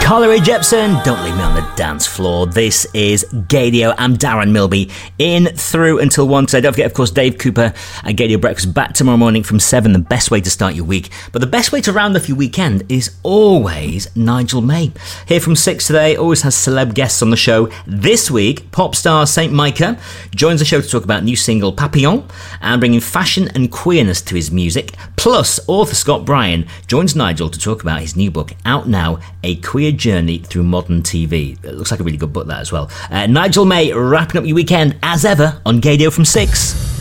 Carly Rae Jepsen, Don't Leave Me on the Dance Floor. This is Gaydio. I'm Darren Milby, in through until 1 today. Don't forget, of course, Dave Cooper and Gaydio Breakfast back tomorrow morning from 7, the best way to start your week. But the best way to round off your weekend is always Nigel May. Here from 6 today, always has celeb guests on the show. This week, pop star Saint Micah joins the show to talk about new single Papillon and bringing fashion and queerness to his music. Plus, author Scott Bryan joins Nigel to talk about his new book, out now, A Queer Journey Through Modern TV. It looks like a really good book, that as well. Nigel May wrapping up your weekend, as ever, on Gaydio from 6.